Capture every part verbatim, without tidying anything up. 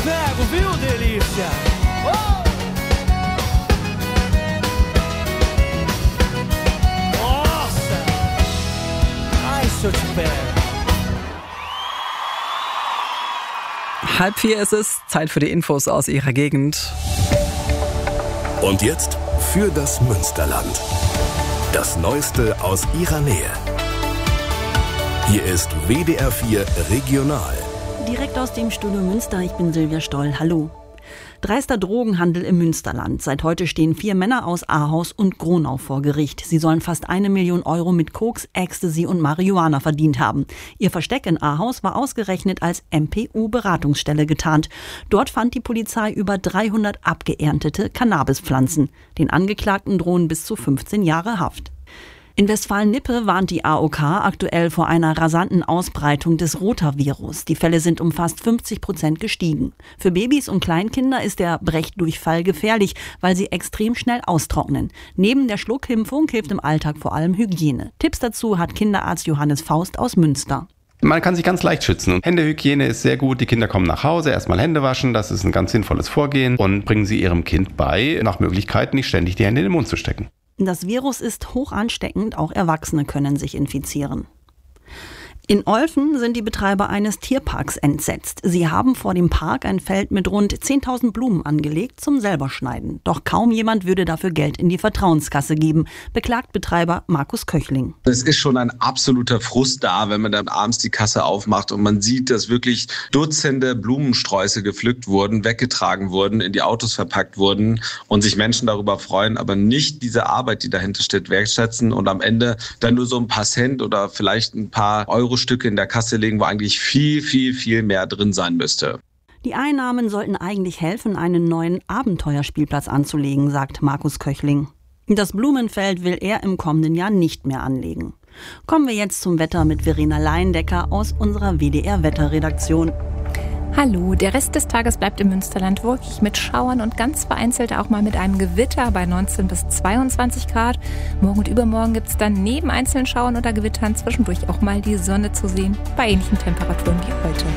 pego, viu, delícia? Oh! Nossa! Ai, se eu te pego. Halb vier ist es, Zeit für die Infos aus Ihrer Gegend. Und jetzt für das Münsterland. Das Neueste aus Ihrer Nähe. Hier ist W D R vier Regional. Direkt aus dem Studio Münster, ich bin Silvia Stoll. Hallo. Dreister Drogenhandel im Münsterland. Seit heute stehen vier Männer aus Ahaus und Gronau vor Gericht. Sie sollen fast eine Million Euro mit Koks, Ecstasy und Marihuana verdient haben. Ihr Versteck in Ahaus war ausgerechnet als M P U-Beratungsstelle getarnt. Dort fand die Polizei über dreihundert abgeerntete Cannabispflanzen. Den Angeklagten drohen bis zu fünfzehn Jahre Haft. In Westfalen-Lippe warnt die A O K aktuell vor einer rasanten Ausbreitung des Rotavirus. Die Fälle sind um fast fünfzig Prozent gestiegen. Für Babys und Kleinkinder ist der Brechdurchfall gefährlich, weil sie extrem schnell austrocknen. Neben der Schluckimpfung hilft im Alltag vor allem Hygiene. Tipps dazu hat Kinderarzt Johannes Faust aus Münster. Man kann sich ganz leicht schützen. Händehygiene ist sehr gut. Die Kinder kommen nach Hause, erstmal Hände waschen. Das ist ein ganz sinnvolles Vorgehen. Und bringen Sie Ihrem Kind bei, nach Möglichkeit nicht ständig die Hände in den Mund zu stecken. Das Virus ist hoch ansteckend, auch Erwachsene können sich infizieren. In Olfen sind die Betreiber eines Tierparks entsetzt. Sie haben vor dem Park ein Feld mit rund zehntausend Blumen angelegt zum Selberschneiden. Doch kaum jemand würde dafür Geld in die Vertrauenskasse geben, beklagt Betreiber Markus Köchling. Es ist schon ein absoluter Frust da, wenn man dann abends die Kasse aufmacht und man sieht, dass wirklich Dutzende Blumensträuße gepflückt wurden, weggetragen wurden, in die Autos verpackt wurden und sich Menschen darüber freuen, aber nicht diese Arbeit, die dahinter steht, wertschätzen und am Ende dann nur so ein paar Cent oder vielleicht ein paar Euro Stücke in der Kasse legen, wo eigentlich viel, viel, viel mehr drin sein müsste. Die Einnahmen sollten eigentlich helfen, einen neuen Abenteuerspielplatz anzulegen, sagt Markus Köchling. Das Blumenfeld will er im kommenden Jahr nicht mehr anlegen. Kommen wir jetzt zum Wetter mit Verena Leindecker aus unserer W D R-Wetterredaktion. Hallo, der Rest des Tages bleibt im Münsterland wolkig mit Schauern und ganz vereinzelt auch mal mit einem Gewitter bei neunzehn bis zweiundzwanzig Grad. Morgen und übermorgen gibt es dann neben einzelnen Schauern oder Gewittern zwischendurch auch mal die Sonne zu sehen, bei ähnlichen Temperaturen wie heute.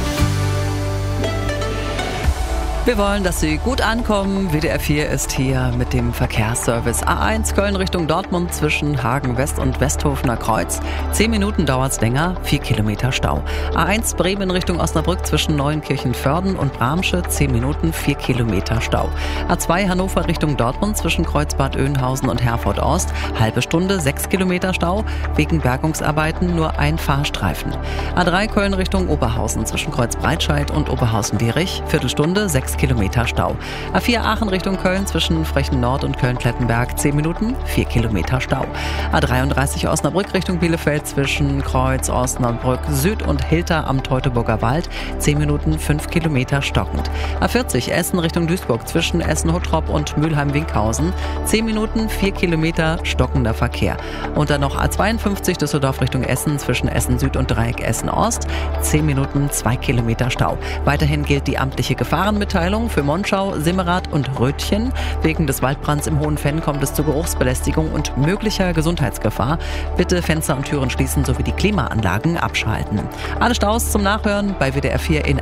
Wir wollen, dass Sie gut ankommen. W D R vier ist hier mit dem Verkehrsservice. A eins Köln Richtung Dortmund zwischen Hagen West und Westhofener Kreuz. Zehn Minuten dauert's länger, vier Kilometer Stau. A eins Bremen Richtung Osnabrück zwischen Neuenkirchen-Vörden und Bramsche. Zehn Minuten, vier Kilometer Stau. A zwei Hannover Richtung Dortmund zwischen Kreuzbad Oeynhausen und Herford Ost. Halbe Stunde, sechs Kilometer Stau. Wegen Bergungsarbeiten nur ein Fahrstreifen. A drei Köln Richtung Oberhausen zwischen Kreuz Breitscheid und Oberhausen-Dierich. Viertelstunde, sechs Kilometer Stau. A vier Aachen Richtung Köln zwischen Frechen Nord und Köln-Plettenberg zehn Minuten, vier Kilometer Stau. A dreiunddreißig Osnabrück Richtung Bielefeld zwischen Kreuz Osnabrück Süd und Hilter am Teutoburger Wald zehn Minuten, fünf Kilometer stockend. A vierzig Essen Richtung Duisburg zwischen Essen-Huttrop und Mülheim-Winkhausen zehn Minuten, vier Kilometer stockender Verkehr. Und dann noch A zweiundfünfzig Düsseldorf Richtung Essen zwischen Essen Süd und Dreieck Essen Ost zehn Minuten, zwei Kilometer Stau. Weiterhin gilt die amtliche Gefahrenmitteilung für Monschau, Simmerath und Rötchen. Wegen des Waldbrands im Hohenfenn kommt es zu Geruchsbelästigung und möglicher Gesundheitsgefahr. Bitte Fenster und Türen schließen sowie die Klimaanlagen abschalten. Alle Staus zum Nachhören bei W D R vier in